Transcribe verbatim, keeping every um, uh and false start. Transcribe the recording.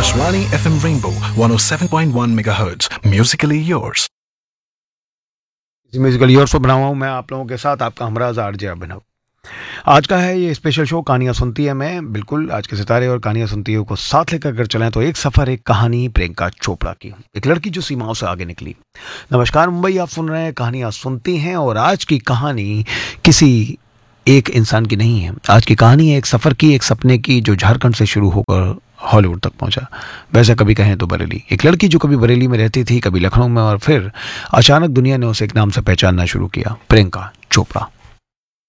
Akashvani F M Rainbow one oh seven point one megahertz. Musically yours. Musical years पर बना हुआ हूँ मैं आप लोगों के साथ, आपका हमराज आरजे अभिनव। आज का है ये स्पेशल शो कहानियां सुनती है मैं, बिल्कुल आज के सितारे और कहानियां सुनती है को साथ लेकर अगर चलें तो एक सफ़र एक कहानी प्रियंका चोपड़ा की, एक लड़की जो सीमाओं से आगे निकली। नमस्कार मुंबई, आप सुन रहे हैं कहानियां सुनती हैं और आज की कहानी किसी एक इंसान की नहीं है। आज की कहानी है एक सफ़र की, एक सपने की जो झारखंड से शुरू होकर हॉलीवुड तक पहुंचा। वैसे कभी कहें तो बरेली। एक लड़की जो कभी बरेली में रहती थी, कभी लखनऊ में, और फिर अचानक दुनिया ने उसे एक नाम से पहचानना शुरू किया, प्रियंका चोपड़ा।